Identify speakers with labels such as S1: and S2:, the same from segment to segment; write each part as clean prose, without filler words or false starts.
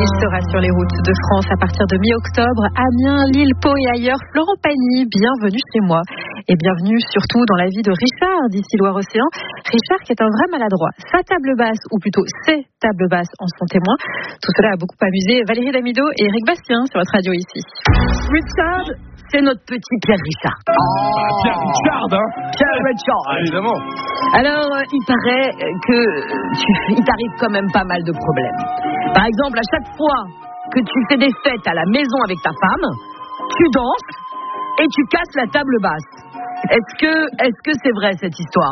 S1: neige sera sur les routes de France à partir de mi-octobre. Amiens, Lille, Pau et ailleurs. Florent Pagny, bienvenue chez moi. Et bienvenue surtout dans la vie de Richard, d'ici Loire-Océan. Richard qui est un vrai maladroit. Sa table basse, ou plutôt ses tables basses en sont témoins. Tout cela a beaucoup amusé Valérie Damido et Eric Bastien sur votre radio ici.
S2: Richard, c'est notre petit Pierre Richard.
S3: Pierre Richard, hein.
S2: Pierre Richard.
S3: Évidemment.
S2: Alors, il paraît que il t'arrive quand même pas mal de problèmes. Par exemple, à chaque fois que tu fais des fêtes à la maison avec ta femme, tu danses et tu casses la table basse. Est-ce que c'est vrai cette histoire?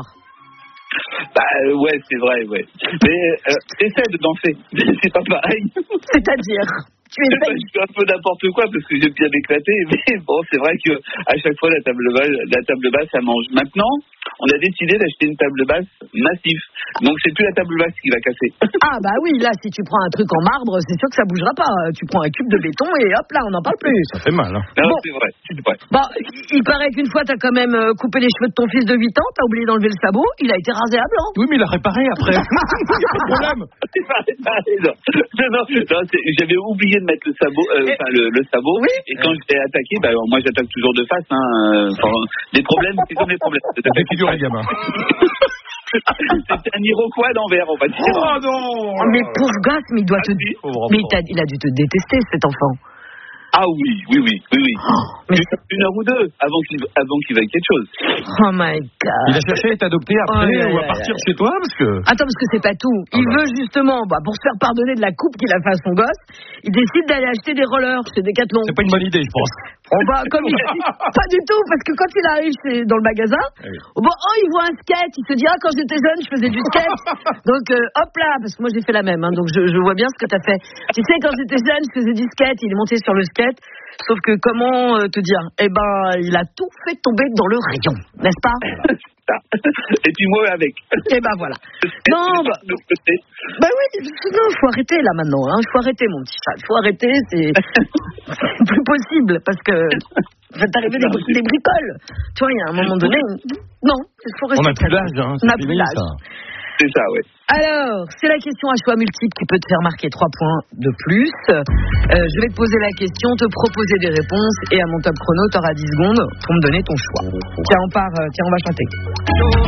S4: Ouais, c'est vrai, ouais. Mais essaie de danser, c'est pas pareil.
S2: C'est-à-dire, tu
S4: Je fais un peu n'importe quoi parce que j'aime bien m'éclater, mais bon, c'est vrai que à chaque fois la table basse, ça mange. Maintenant, on a décidé d'acheter une table basse massive, donc c'est plus la table basse qui va casser.
S2: Ah bah oui, là, si tu prends un truc en marbre, c'est sûr que ça bougera pas. Tu prends un cube de béton et hop là, on n'en parle plus.
S3: Ça fait mal, hein.
S4: Non,
S2: Bon.
S4: c'est vrai.
S2: Bon, il paraît qu'une fois, t'as quand même coupé les cheveux de ton fils de 8 ans, t'as oublié d'enlever le sabot, il a été rasé à blanc.
S3: Oui, mais il a réparé après. Il n'y a pas de problème.
S4: Non, j'avais oublié de mettre le sabot, le sabot.
S2: Oui.
S4: Et quand j'étais attaqué, moi j'attaque toujours de face. Les problèmes, c'est comme les problèmes.
S3: Défiguré, gamin.
S4: C'est un Iroquois d'envers, on va dire.
S3: Oh non.
S2: Oh, mais pauvre gosse, mais il doit il a dû te détester, cet enfant.
S4: Ah oui.
S2: Mais
S4: Une heure ou deux avant qu'il veuille quelque chose.
S2: Oh my God.
S3: Il a cherché à être adopté après ou à partir chez toi parce que.
S2: Attends, parce que c'est pas tout. Il veut justement, pour se faire pardonner de la coupe qu'il a fait à son gosse, il décide d'aller acheter des rollers chez Decathlon.
S3: C'est pas une bonne idée, je pense.
S2: Pas du tout, parce que quand il arrive dans le magasin, il voit un skate, il se dit quand j'étais jeune, je faisais du skate. Donc hop là, parce que moi j'ai fait la même, donc je vois bien ce que t'as fait. Tu sais, quand j'étais jeune, je faisais du skate, il est monté sur le skate. Sauf que comment te dire, il a tout fait tomber dans le rayon, n'est-ce pas?
S4: Et puis moi avec.
S2: Et voilà. Non, faut arrêter là maintenant. Il faut arrêter, mon petit chat. Il faut arrêter, c'est plus possible parce que va t'arriver des bricoles. Tu vois, il y a un moment donné. Non, il faut rester.
S3: On n'a plus l'âge, hein.
S2: On n'a plus l'âge.
S4: C'est ça, ouais.
S2: Alors, c'est la question à choix multiple qui peut te faire marquer 3 points de plus. Je vais te poser la question, te proposer des réponses et à mon top chrono, tu auras 10 secondes pour me donner ton choix. Tiens, on va chanter.